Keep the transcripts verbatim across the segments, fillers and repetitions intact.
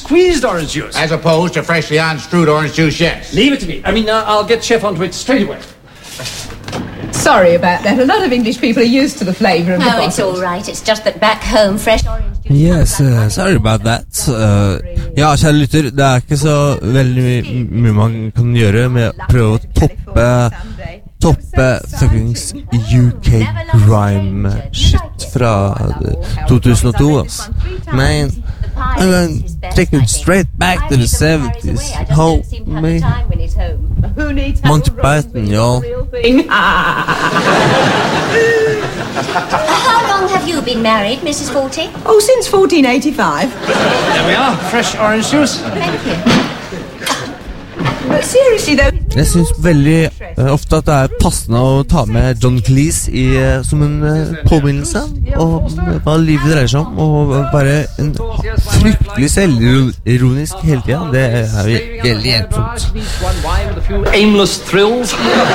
squeezed orange juice. As opposed to freshly unstrewed orange juice, yes. Leave it to me. I mean, uh, I'll get Chef onto it straight away. Sorry about that. A lot of English people are used to the flavour of the Oh, it's all right. It's just that back home, fresh orange juice... Yes, uh, sorry about that. Uh, ja, kjære lytter, det er ikke så veldig my- mye man kan gjøre med å prøve å toppe Toppe fuckings U K grime shit fra two thousand two, ass. Man, I'm gonna take it straight back to the seventies. Hold me. Monty Python, y'all. How long have you been married, Missus Forty? Oh, since fourteen eighty-five. There we are, fresh orange juice. Thank you. But seriously though... Jeg synes veldig uh, ofte at det er passende å ta med John Cleese i, uh, som en uh, påminnelse om hva livet dreier seg om, og bare en fryktelig selvironisk hele tiden. Det er veldig hjelpsomt. Aimless thrills.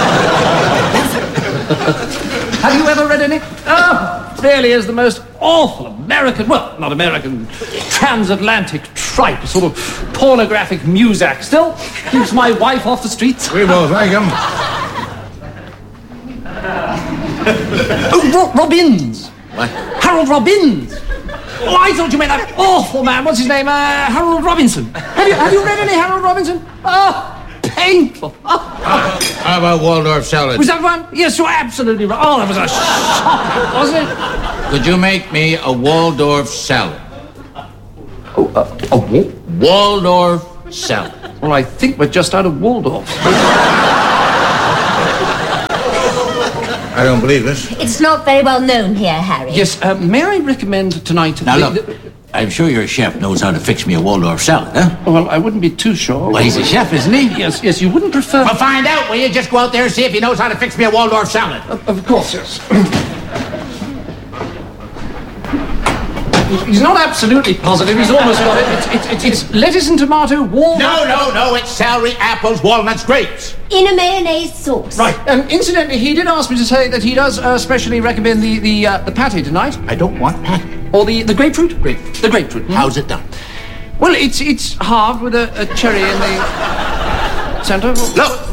Have you ever read any? Oh, really is the most awful American, well, not American, transatlantic tripe, sort of pornographic muzak. Still keeps my wife off the streets. We both like him. Oh, Ro- Robbins. What? Harold Robbins. Oh, I thought you meant that awful man. What's his name? Uh, Harold Robinson. Have you, have you read any Harold Robinson? Oh, painful. Oh. Uh, how about Waldorf salad? Was that one? Yes, you're absolutely right. Oh, that was a shock, wasn't it? Could you make me a Waldorf salad? Oh, uh, a what? Waldorf salad. Well, I think we're just out of Waldorf. I don't believe this. It's not very well known here, Harry. Yes, uh, may I recommend tonight... Now the- look, the- I'm sure your chef knows how to fix me a Waldorf salad, huh? well, I wouldn't be too sure. Well, he's a chef, isn't he? Yes, yes, you wouldn't prefer... Well, find out, will you? Just go out there and see if he knows how to fix me a Waldorf salad. Of, of course, yes. He's not absolutely positive. He's almost got it. It's, it's, it's, it's lettuce and tomato, walnut... No, no, no, it's celery, apples, walnuts, grapes. In a mayonnaise sauce. Right. Um, incidentally, he did ask me to say that he does uh, specially recommend the the uh, the patty tonight, I don't want that. or the the grapefruit. Grape, the grapefruit. Hmm? How's it done? Well, it's it's halved with a, a cherry in the center. Look,